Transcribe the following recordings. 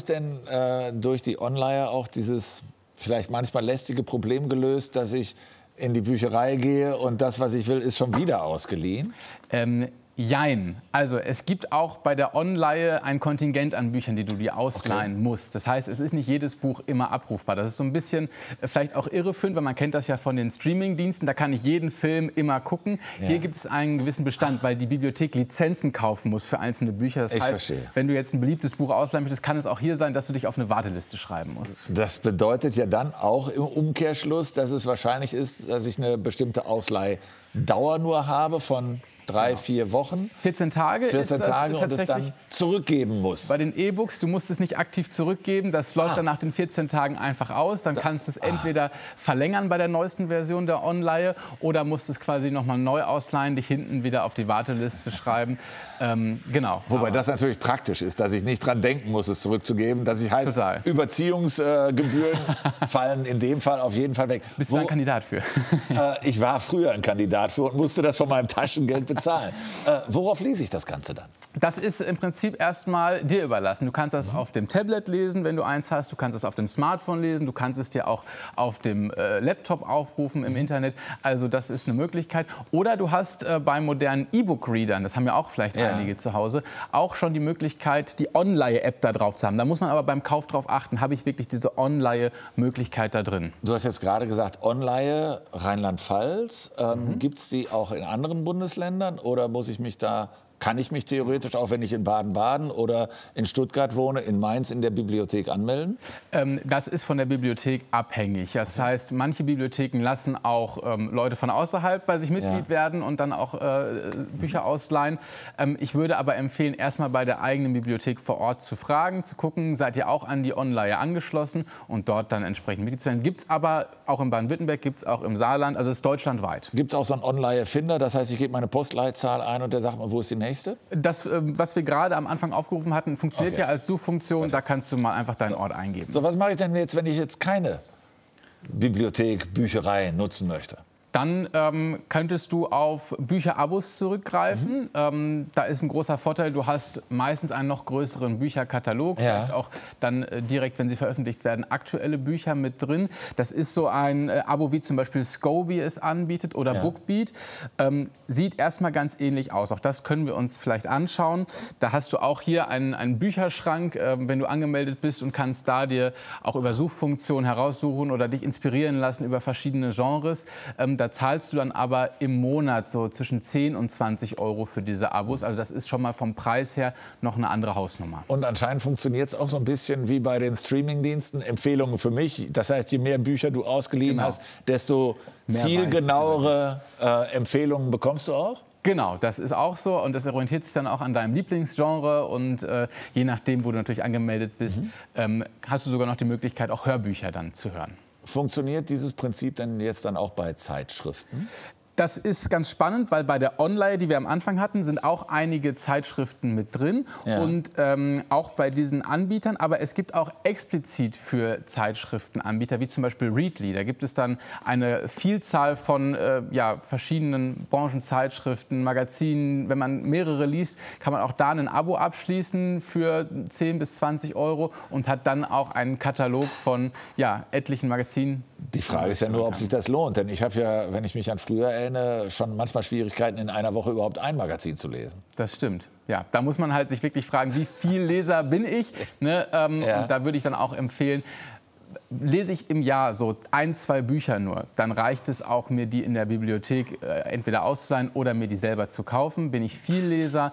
denn durch die Online auch dieses vielleicht manchmal lästige Problem gelöst, dass ich in die Bücherei gehe und das, was ich will, ist schon wieder ausgeliehen? Jein. Also es gibt auch bei der Online ein Kontingent an Büchern, die du dir ausleihen musst. Das heißt, es ist nicht jedes Buch immer abrufbar. Das ist so ein bisschen vielleicht auch irreführend, weil man kennt das ja von den Streaming-Diensten. Da kann ich jeden Film immer gucken. Ja. Hier gibt es einen gewissen Bestand, weil die Bibliothek Lizenzen kaufen muss für einzelne Bücher. Das heißt, wenn du jetzt ein beliebtes Buch ausleihen möchtest, kann es auch hier sein, dass du dich auf eine Warteliste schreiben musst. Das bedeutet ja dann auch im Umkehrschluss, dass es wahrscheinlich ist, dass ich eine bestimmte Ausleihdauer nur habe von 3, 4 Wochen. 14 Tage 14 ist das Tage tatsächlich. Und es dann zurückgeben muss. Bei den E-Books, du musst es nicht aktiv zurückgeben. Das läuft dann nach den 14 Tagen einfach aus. Dann kannst du es entweder verlängern bei der neuesten Version der Online oder musst es quasi nochmal neu ausleihen, dich hinten wieder auf die Warteliste schreiben. Genau. Wobei das natürlich praktisch ist, dass ich nicht dran denken muss, es zurückzugeben. Dass ich heißt, Überziehungsgebühren fallen in dem Fall auf jeden Fall weg. Bist du ein Kandidat für? Ich war früher ein Kandidat für und musste das von meinem Taschengeld bezahlen. Worauf lese ich das Ganze dann? Das ist im Prinzip erstmal dir überlassen. Du kannst das auf dem Tablet lesen, wenn du eins hast. Du kannst es auf dem Smartphone lesen. Du kannst es dir auch auf dem Laptop aufrufen im Internet. Also das ist eine Möglichkeit. Oder du hast bei modernen E-Book-Readern, das haben ja auch vielleicht einige zu Hause, auch schon die Möglichkeit, die Online-App da drauf zu haben. Da muss man aber beim Kauf drauf achten, habe ich wirklich diese Online-Möglichkeit da drin. Du hast jetzt gerade gesagt, Online, Rheinland-Pfalz. Gibt es die auch in anderen Bundesländern? Oder kann ich mich theoretisch, auch wenn ich in Baden-Baden oder in Stuttgart wohne, in Mainz in der Bibliothek anmelden? Das ist von der Bibliothek abhängig. Das heißt, manche Bibliotheken lassen auch Leute von außerhalb bei sich Mitglied werden und dann auch Bücher ausleihen. Ich würde aber empfehlen, erstmal bei der eigenen Bibliothek vor Ort zu fragen, zu gucken, seid ihr auch an die Online angeschlossen und dort dann entsprechend Mitglied zu werden. Gibt es aber auch in Baden-Württemberg, gibt es auch im Saarland, also es ist deutschlandweit. Gibt es auch so einen Online-Erfinder? Das heißt, ich gebe meine Postleitzahl ein und der sagt mir, wo ist die nächste? Das, was wir gerade am Anfang aufgerufen hatten, funktioniert ja als Suchfunktion. Da kannst du mal einfach deinen Ort eingeben. So, was mache ich denn jetzt, wenn ich jetzt keine Bibliothek, Bücherei nutzen möchte? Dann könntest du auf Bücherabos zurückgreifen. Da ist ein großer Vorteil, du hast meistens einen noch größeren Bücherkatalog, vielleicht auch dann direkt, wenn sie veröffentlicht werden, aktuelle Bücher mit drin. Das ist so ein Abo, wie zum Beispiel Scobie es anbietet oder Bookbeat. Sieht erstmal ganz ähnlich aus. Auch das können wir uns vielleicht anschauen. Da hast du auch hier einen Bücherschrank, wenn du angemeldet bist und kannst da dir auch über Suchfunktionen heraussuchen oder dich inspirieren lassen über verschiedene Genres. Da zahlst du dann aber im Monat so zwischen 10 und 20 € für diese Abos. Also das ist schon mal vom Preis her noch eine andere Hausnummer. Und anscheinend funktioniert es auch so ein bisschen wie bei den Streamingdiensten. Empfehlungen für mich. Das heißt, je mehr Bücher du ausgeliehen hast, desto zielgenauere Empfehlungen bekommst du auch? Genau, das ist auch so und das orientiert sich dann auch an deinem Lieblingsgenre und je nachdem, wo du natürlich angemeldet bist, hast du sogar noch die Möglichkeit, auch Hörbücher dann zu hören. Funktioniert dieses Prinzip denn jetzt dann auch bei Zeitschriften? Das ist ganz spannend, weil bei der Online, die wir am Anfang hatten, sind auch einige Zeitschriften mit drin und auch bei diesen Anbietern. Aber es gibt auch explizit für Zeitschriftenanbieter, wie zum Beispiel Readly. Da gibt es dann eine Vielzahl von verschiedenen Branchenzeitschriften, Magazinen. Wenn man mehrere liest, kann man auch da ein Abo abschließen für 10 bis 20 € und hat dann auch einen Katalog von etlichen Magazinen. Die Frage ist ja nur, ob sich das lohnt. Denn ich habe ja, wenn ich mich an früher erinnere, schon manchmal Schwierigkeiten, in einer Woche überhaupt ein Magazin zu lesen. Das stimmt. Ja, da muss man halt sich wirklich fragen, wie viel Leser bin ich? Ne? Und da würde ich dann auch empfehlen, lese ich im Jahr so 1, 2 Bücher nur, dann reicht es auch, mir die in der Bibliothek entweder auszuleihen oder mir die selber zu kaufen. Bin ich Vielleser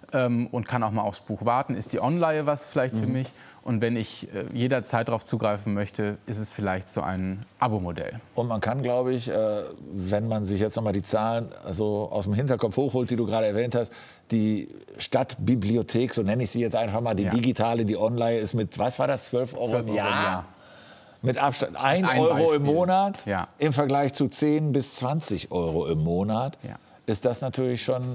und kann auch mal aufs Buch warten, ist die Online was vielleicht für mich. Und wenn ich jederzeit darauf zugreifen möchte, ist es vielleicht so ein Abo-Modell. Und man kann, glaube ich, wenn man sich jetzt noch mal die Zahlen also aus dem Hinterkopf hochholt, die du gerade erwähnt hast, die Stadtbibliothek, so nenne ich sie jetzt einfach mal, die digitale, die Online ist mit, was war das, 12 € im Jahr? Mit Abstand 1 € im Monat im Vergleich zu 10 bis 20 € im Monat. Ist das natürlich schon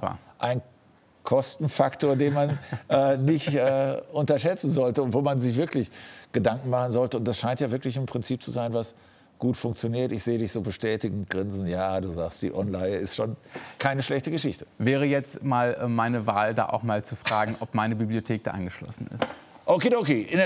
ein Kostenfaktor, den man nicht unterschätzen sollte und wo man sich wirklich Gedanken machen sollte. Und das scheint ja wirklich ein Prinzip zu sein, was gut funktioniert. Ich sehe dich so bestätigend grinsen. Ja, du sagst, die Online ist schon keine schlechte Geschichte. Wäre jetzt mal meine Wahl, da auch mal zu fragen, ob meine Bibliothek da angeschlossen ist. Okidoki.